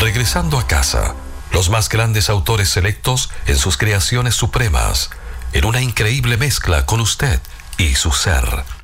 Regresando a casa, los más grandes autores selectos en sus creaciones supremas, en una increíble mezcla con usted y su ser.